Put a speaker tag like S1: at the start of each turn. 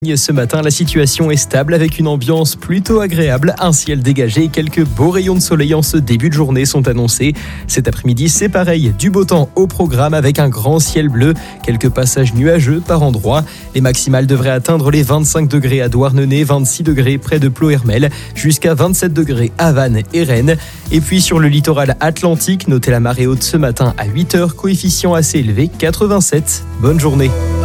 S1: Ce matin, la situation est stable avec une ambiance plutôt agréable, un ciel dégagé et quelques beaux rayons de soleil en ce début de journée sont annoncés. Cet après-midi, c'est pareil, du beau temps au programme avec un grand ciel bleu, quelques passages nuageux par endroits. Les maximales devraient atteindre les 25 degrés à Douarnenez, 26 degrés près de Ploërmel, jusqu'à 27 degrés à Vannes et Rennes. Et puis sur le littoral atlantique, notez la marée haute ce matin à 8h, coefficient assez élevé, 87. Bonne journée.